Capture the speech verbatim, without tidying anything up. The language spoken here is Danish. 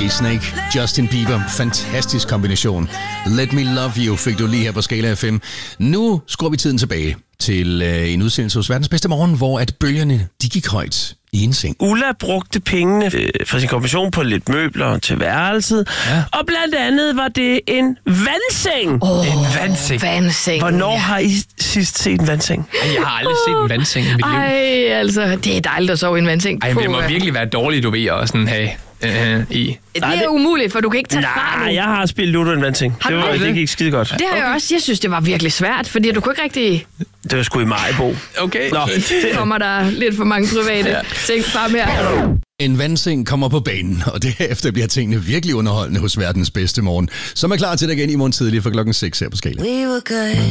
Snake, Justin Bieber, fantastisk kombination. Let Me Love You fik du lige her på Skala F M. Nu skruer vi tiden tilbage til øh, en udsendelse hos Verdens Bedste Morgen, hvor at bølgerne de gik højt i en seng. Ulla brugte pengene øh, fra sin kommission på lidt møbler til værelset, ja. Og blandt andet var det en vandseng. Oh, en vandseng. vandseng. Hvornår har I sidst set en vandseng? Jeg har aldrig set en vandseng i mit liv. Ej, altså, det er dejligt at sove i en vandseng. Ej, men det må virkelig være dårligt, du ved, at sådan have øh, i. Det er umuligt, for du kan ikke tage fra nu. Nej, jeg har spillet Ludo en vandseng. Har Det, var, du det det? gik skide godt. Det har jeg også. Jeg synes, det var virkelig svært, fordi du kunne ikke rigtig... Det var sgu i Maribo. Okay. Nå, Det kommer der lidt for mange private ja. ting frem her. En vandseng kommer på banen, og derefter bliver tingene virkelig underholdende hos Verdens Bedste Morgen, som er klar til dig igen i morgen tidlig fra klokken seks her på Skala. We were good.